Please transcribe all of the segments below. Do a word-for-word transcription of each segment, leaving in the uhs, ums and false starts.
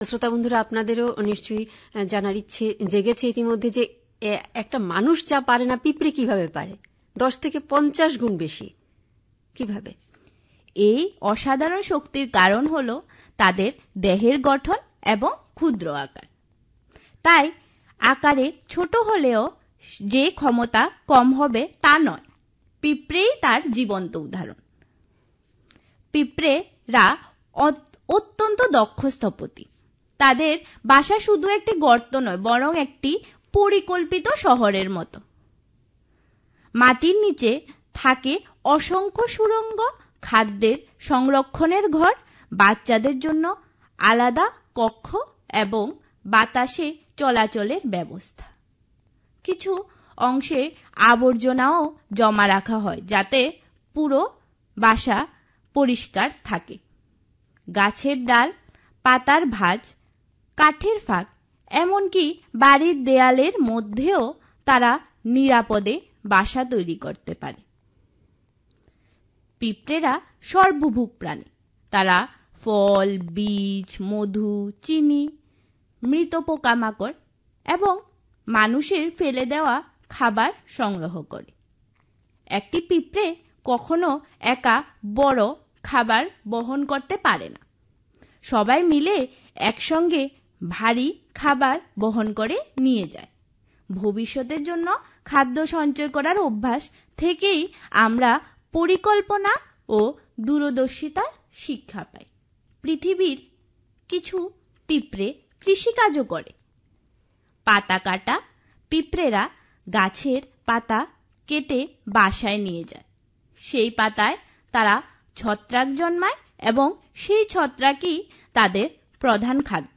শ্রোতা বন্ধুরা, আপনাদেরও নিশ্চয়ই জানার ইচ্ছে জেগেছে ইতিমধ্যে যে একটা মানুষ যা পারে না পিঁপড়ে কিভাবে পারে, দশ থেকে পঞ্চাশ গুণ বেশি। কিভাবে? এই অসাধারণ শক্তির কারণ হল তাদের দেহের গঠন এবং ক্ষুদ্র আকার। তাই আকারে ছোট হলেও যে ক্ষমতা কম হবে তা নয়, পিঁপড়েই তার জীবন্ত উদাহরণ। পিঁপড়েরা অত্যন্ত দক্ষ স্থপতি। তাদের বাসা শুধু একটি গর্ত নয়, বরং একটি পরিকল্পিত শহরের মতো। মাটির নিচে থাকে অসংখ্য সুড়ঙ্গ, খাদ্যের সংরক্ষণের ঘর, বাচ্চাদের জন্য আলাদা কক্ষ এবং বাতাসে চলাচলের ব্যবস্থা। কিছু অংশে আবর্জনাও জমা রাখা হয় যাতে পুরো বাসা পরিষ্কার থাকে। গাছের ডাল, পাতার ভাঁজ, কাঠের ফাঁক, এমনকি বাড়ির দেয়ালের মধ্যেও তারা নিরাপদে বাসা তৈরি করতে পারে। পিঁপড়েরা সর্বভুক প্রাণী। তারা ফল, বীজ, মধু, চিনি, মৃত পোকামাকড় এবং মানুষের ফেলে দেওয়া খাবার সংগ্রহ করে। একটি পিঁপড়ে কখনো একা বড় খাবার বহন করতে পারে না। সবাই মিলে একসঙ্গে ভারী খাবার বহন করে নিয়ে যায়। ভবিষ্যতের জন্য খাদ্য সঞ্চয় করার অভ্যাস থেকেই আমরা পরিকল্পনা ও দূরদর্শিতার শিক্ষা পাই। পৃথিবীর কিছু পিঁপড়ে কৃষিকাজও করে। পাতা কাটা পিঁপড়েরা গাছের পাতা কেটে বাসায় নিয়ে যায়। সেই পাতায় তারা ছত্রাক জন্মায় এবং সেই ছত্রাকই তাদের প্রধান খাদ্য।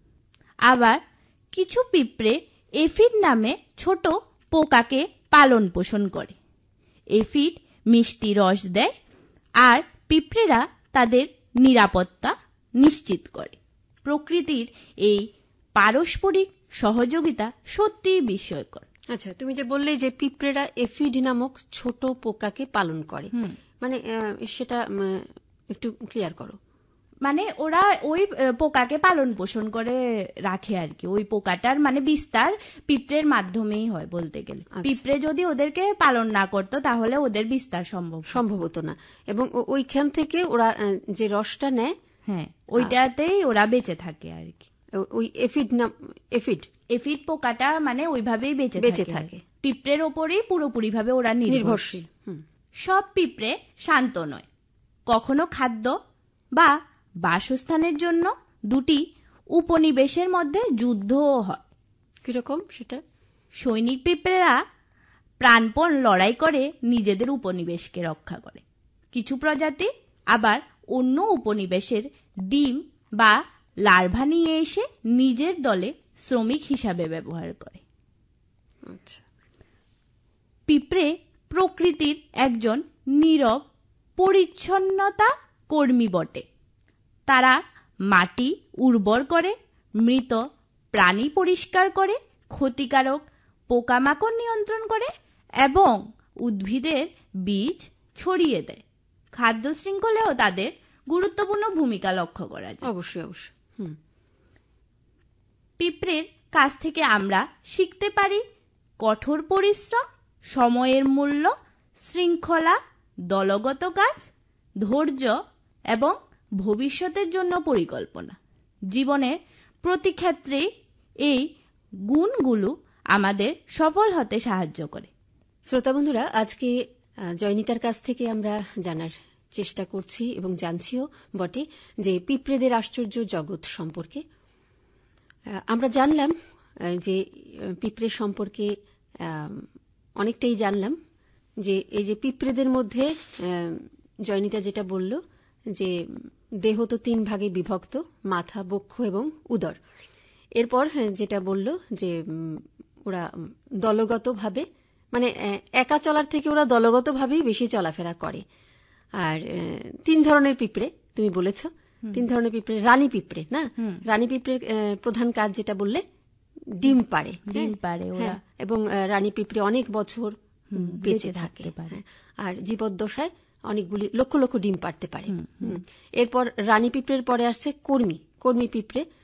আবার কিছু পিঁপড়ে এফিড নামে ছোট পোকাকে পালন পোষণ করে। এফিড মিষ্টি রস দেয় আর পিঁপড়েরা তাদের নিরাপত্তা নিশ্চিত করে। প্রকৃতির এই পারস্পরিক সহযোগিতা সত্যিই বিস্ময়কর। আচ্ছা, তুমি যে বললে যে পিঁপড়েরা এফিড নামক ছোট পোকাকে পালন করে, মানে সেটা একটু ক্লিয়ার করো। মানে ওরা ওই পোকাকে পালন পোষণ করে রাখে আর কি। ওই পোকাটার মানে বিস্তার পিঁপড়ের মাধ্যমেই হয় বলতে গেলে। পিঁপড়ে যদি ওদেরকে পালন না করতো তাহলে ওদের বিস্তার সম্ভব সম্ভব হতো না। এবং ওইখান থেকে ওরা যে রসটা নেয়, হ্যাঁ, ওইটাতেই ওরা বেঁচে থাকে আর কি। ওই এফিড নাম এফিড এফিড পোকাটা মানে ওইভাবেই বেঁচে বেঁচে থাকে। পিঁপড়ের ওপরেই পুরোপুরি ভাবে ওরা নির্ভরশীল। সব পিঁপড়ে শান্ত নয়। কখনো খাদ্য বা বাসস্থানের জন্য দুটি উপনিবেশের মধ্যে যুদ্ধও হয়। কিরকম সেটা? সৈনিক পিঁপড়েরা প্রাণপণ লড়াই করে নিজেদের উপনিবেশকে রক্ষা করে। কিছু প্রজাতি আবার অন্য উপনিবেশের ডিম বা লার্ভা নিয়ে এসে নিজের দলে শ্রমিক হিসাবে ব্যবহার করে। আচ্ছা, পিঁপড়ে প্রকৃতির একজন নীরব পরিচ্ছন্নতা কর্মী বটে। তারা মাটি উর্বর করে, মৃত প্রাণী পরিষ্কার করে, ক্ষতিকারক পোকামাকড় নিয়ন্ত্রণ করে এবং উদ্ভিদের বীজ ছড়িয়ে দেয়। খাদ্য শৃঙ্খলেও তাদের গুরুত্বপূর্ণ ভূমিকা লক্ষ্য করা যায়। অবশ্যই অবশ্যই। পিঁপড়ের কাছ থেকে আমরা শিখতে পারি কঠোর পরিশ্রম, সময়ের মূল্য, শৃঙ্খলা, দলগত কাজ, ধৈর্য এবং ভবিষ্যতের জন্য পরিকল্পনা। জীবনের প্রতি ক্ষেত্রে এই গুণগুলো আমাদের সফল হতে সাহায্য করে। শ্রোতা বন্ধুরা, আজকে জয়নিতার কাছ থেকে আমরা জানার চেষ্টা করছি এবং জানছিও বটে যে পিঁপড়েদের আশ্চর্য জগৎ সম্পর্কে। আমরা জানলাম যে পিঁপড়ে সম্পর্কে অনেকটাই জানলাম, যে এই যে পিঁপড়েদের মধ্যে জয়নিতা যেটা বলল যে দেহ তো তিন ভাগে বিভক্ত, মাথা, বক্ষ এবং উদর। এরপর যেটা বলল যে ওরা দলগতভাবে, মানে একা চলার থেকে ওরা দলগতভাবেই বেশি চলাফেরা করে। আর তিন ধরনের পিঁপড়ে তুমি বলেছ, তিন ধরনের পিঁপড়ে। রানী পিঁপড়ে না, রানী পিঁপড়ে প্রধান কাজ যেটা বললে ডিম পাড়ে, ডিম পাড়ে ওরা, এবং রানী পিঁপড়ে অনেক বছর বেঁচে থাকে আর জীবদ্দশায় অনেকগুলি লক্ষ লক্ষ ডিম পাড়তে পারে। এরপর রানী পিঁপড়ের পরে আসছে কর্মী। কর্মী পিঁপড়ে